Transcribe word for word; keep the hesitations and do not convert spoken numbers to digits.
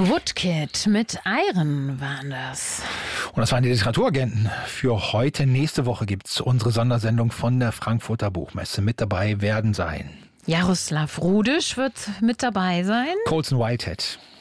Woodkid mit Iron waren das. Und das waren die Literaturagenten. Für heute, nächste Woche gibt's unsere Sondersendung von der Frankfurter Buchmesse. Mit dabei werden sein Jaroslav Rudisch wird mit dabei sein. Colson Whitehead.